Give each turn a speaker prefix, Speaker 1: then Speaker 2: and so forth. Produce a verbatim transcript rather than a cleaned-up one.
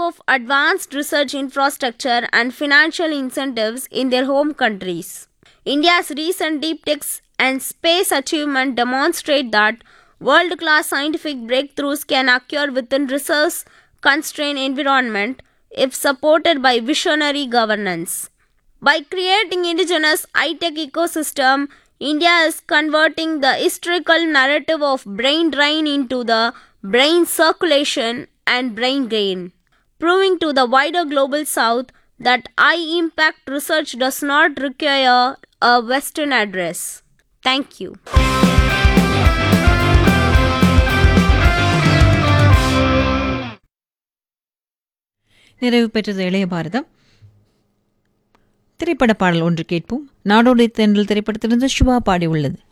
Speaker 1: of advanced research infrastructure and financial incentives in their home countries. India's recent deep tech and space achievement demonstrate that world-class scientific breakthroughs can occur within resource-constrained environment if supported by visionary governance. By creating indigenous high-tech ecosystem, India is converting the historical narrative of brain drain into the brain circulation and brain gain, proving to the wider global south that high-impact research does not require a Western address. Thank you.
Speaker 2: நிறைவு பெற்றது இளைய பாரதம். திரைப்பட பாடல் ஒன்று கேட்போம். நாடோடி தென்றல் திரைப்படத்திலிருந்து சுபா பாடி உள்ளது.